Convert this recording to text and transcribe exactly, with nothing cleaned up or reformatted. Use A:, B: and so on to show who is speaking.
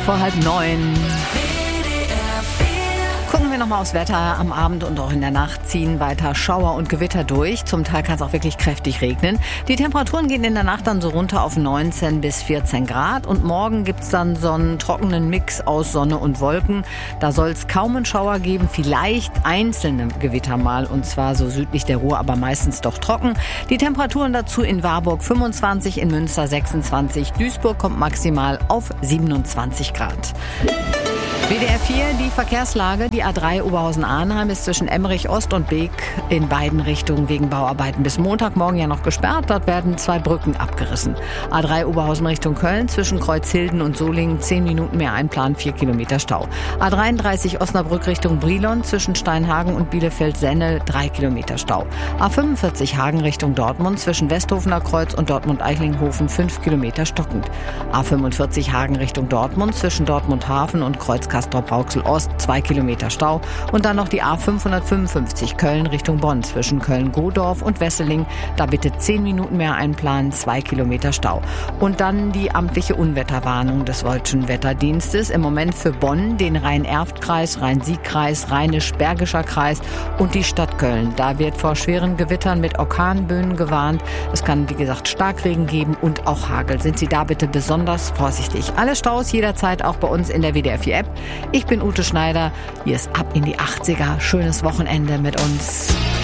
A: vor halb neun. Gucken wir nochmal aufs Wetter. Am Abend und auch in der Nacht ziehen weiter Schauer und Gewitter durch. Zum Teil kann es auch wirklich kräftig regnen. Die Temperaturen gehen in der Nacht dann so runter auf neunzehn bis vierzehn Grad. Und morgen gibt's dann so einen trockenen Mix aus Sonne und Wolken. Da soll es kaum einen Schauer geben, vielleicht einzelne Gewitter mal. Und zwar so südlich der Ruhr, aber meistens doch trocken. Die Temperaturen dazu in Warburg fünfundzwanzig, in Münster sechsundzwanzig. Duisburg kommt maximal auf siebenundzwanzig Grad. W D R vier, die Verkehrslage. Die A drei Oberhausen-Arnheim ist zwischen Emmerich Ost und Beek in beiden Richtungen wegen Bauarbeiten bis Montagmorgen ja noch gesperrt. Dort werden zwei Brücken abgerissen. A drei Oberhausen Richtung Köln zwischen Kreuzhilden und Solingen zehn Minuten mehr einplanen, vier Kilometer Stau. A dreiunddreißig Osnabrück Richtung Brilon zwischen Steinhagen und Bielefeld-Senne drei Kilometer Stau. A fünfundvierzig Hagen Richtung Dortmund zwischen Westhofener Kreuz und Dortmund-Eichlinghofen fünf Kilometer stockend. A fünfundvierzig Hagen Richtung Dortmund zwischen Dortmund-Hafen und Kreuz Castrop-Rauxel Ost, zwei Kilometer Stau. Und dann noch die A fünfhundertfünfundfünfzig Köln Richtung Bonn zwischen Köln-Godorf und Wesseling. Da bitte zehn Minuten mehr einplanen, zwei Kilometer Stau. Und dann die amtliche Unwetterwarnung des Deutschen Wetterdienstes. Im Moment für Bonn, den Rhein-Erft-Kreis, Rhein-Sieg-Kreis, Rheinisch-Bergischer Kreis und die Stadt Köln. Da wird vor schweren Gewittern mit Orkanböen gewarnt. Es kann, wie gesagt, Starkregen geben und auch Hagel. Sind Sie da bitte besonders vorsichtig. Alle Staus jederzeit auch bei uns in der W D R vier App. Ich bin Ute Schneider. Hier ist Ab in die achtziger. Schönes Wochenende mit uns.